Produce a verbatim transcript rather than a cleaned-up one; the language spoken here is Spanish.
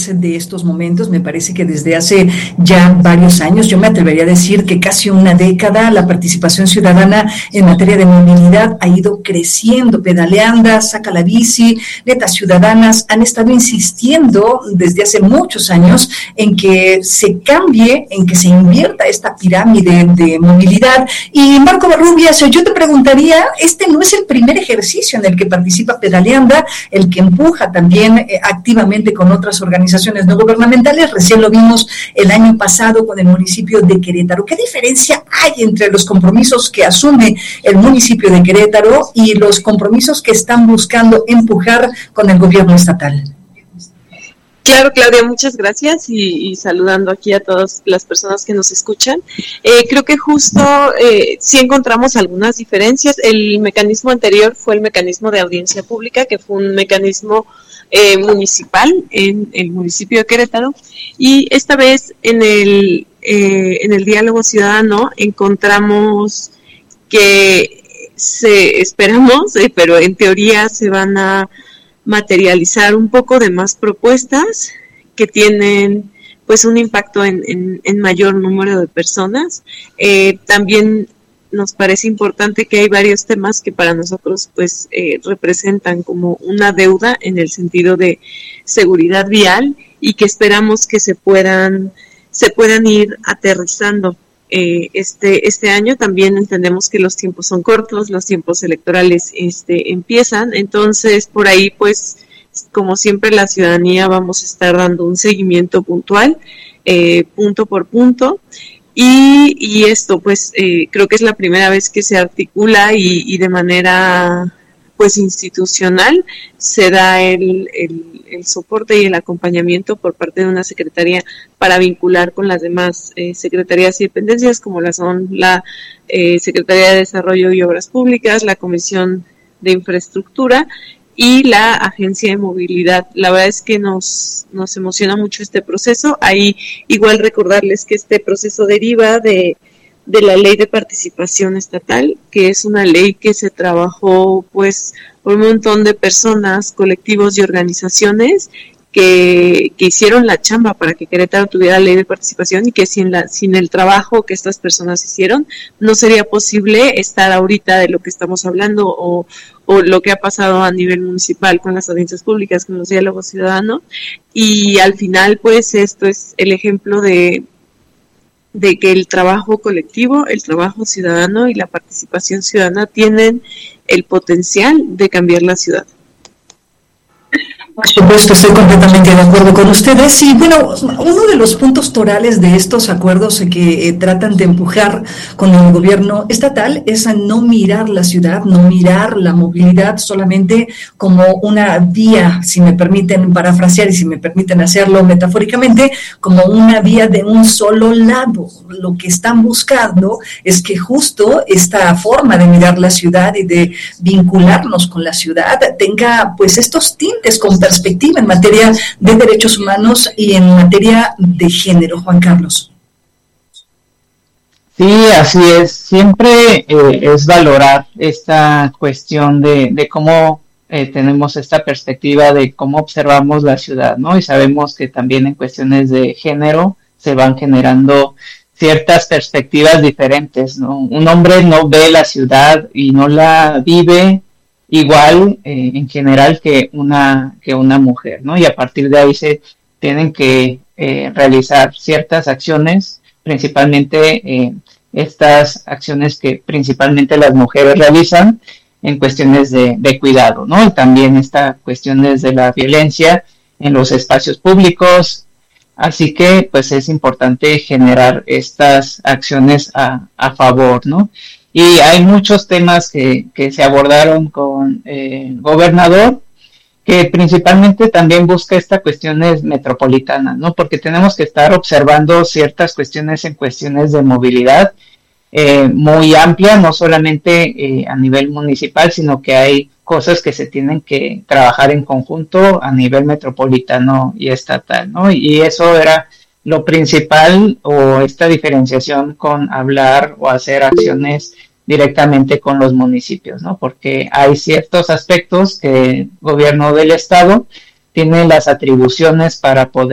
es de estos momentos. Me parece que desde hace ya varios años, yo me atrevería a decir que casi una década, la participación ciudadana en materia de movilidad ha ido creciendo. Pedaleanda, Saca la Bici, Netas Ciudadanas han estado insistiendo desde hace muchos años en que se cambie, en que se invierta esta pirámide de movilidad. Y Marco Barrubias, yo te preguntaría, este no es el primer ejercicio en el que participa Pedaleanda, el que empuja también eh, activamente con otras organizaciones no gubernamentales. Recién lo vimos el año pasado con el municipio de Querétaro. ¿Qué diferencia hay entre los compromisos que asume el municipio de Querétaro y los compromisos que están buscando empujar con el gobierno estatal? Claro, Claudia, muchas gracias y, y saludando aquí a todas las personas que nos escuchan. Eh, creo que justo eh, sí encontramos algunas diferencias. El mecanismo anterior fue el mecanismo de audiencia pública, que fue un mecanismo eh, municipal en el municipio de Querétaro, y esta vez en el, eh, en el diálogo ciudadano encontramos que se esperamos, eh, pero en teoría se van a materializar un poco de más propuestas que tienen pues un impacto en, en, en mayor número de personas. Eh, también nos parece importante que hay varios temas que para nosotros pues eh, representan como una deuda en el sentido de seguridad vial y que esperamos que se puedan se puedan ir aterrizando. Eh, este este año. También entendemos que los tiempos son cortos, los tiempos electorales este empiezan, entonces por ahí pues como siempre la ciudadanía vamos a estar dando un seguimiento puntual, eh, punto por punto, y, y esto pues eh, creo que es la primera vez que se articula y, y de manera pues institucional se da el, el, el soporte y el acompañamiento por parte de una secretaría para vincular con las demás eh, secretarías y dependencias, como la son la eh, Secretaría de Desarrollo y Obras Públicas, la Comisión de Infraestructura y la Agencia de Movilidad. La verdad es que nos, nos emociona mucho este proceso. Ahí igual recordarles que este proceso deriva de de la Ley de Participación Estatal, que es una ley que se trabajó pues por un montón de personas, colectivos y organizaciones que, que hicieron la chamba para que Querétaro tuviera ley de participación, y que sin la sin el trabajo que estas personas hicieron no sería posible estar ahorita de lo que estamos hablando o, o lo que ha pasado a nivel municipal con las audiencias públicas, con los diálogos ciudadanos. Y al final pues esto es el ejemplo de de que el trabajo colectivo, el trabajo ciudadano y la participación ciudadana tienen el potencial de cambiar la ciudad. Por supuesto, estoy completamente de acuerdo con ustedes. Y bueno, uno de los puntos torales de estos acuerdos que eh, tratan de empujar con el gobierno estatal es a no mirar la ciudad, no mirar la movilidad solamente como una vía, si me permiten parafrasear y si me permiten hacerlo metafóricamente, como una vía de un solo lado. Lo que están buscando es que justo esta forma de mirar la ciudad y de vincularnos con la ciudad tenga pues estos tintes con perspectiva en materia de derechos humanos y en materia de género. Juan Carlos. Sí, así es. Siempre eh, es valorar esta cuestión de, de cómo eh, tenemos esta perspectiva de cómo observamos la ciudad, ¿no? Y sabemos que también en cuestiones de género se van generando ciertas perspectivas diferentes, ¿no? Un hombre no ve la ciudad y no la vive igual eh, en general que una que una mujer, ¿no? Y a partir de ahí se tienen que eh, realizar ciertas acciones, principalmente eh, estas acciones que principalmente las mujeres realizan en cuestiones de, de cuidado, ¿no? Y también esta cuestiones de la violencia en los espacios públicos. Así que pues es importante generar estas acciones a, a favor, ¿no? Y hay muchos temas que, que se abordaron con eh, el gobernador, que principalmente también busca esta cuestiones metropolitanas, ¿no? Porque tenemos que estar observando ciertas cuestiones en cuestiones de movilidad eh, muy amplia, no solamente eh, a nivel municipal, sino que hay cosas que se tienen que trabajar en conjunto a nivel metropolitano y estatal, ¿no? Y eso era lo principal, o esta diferenciación con hablar o hacer acciones directamente con los municipios, ¿no? Porque hay ciertos aspectos que el gobierno del estado tiene las atribuciones para poder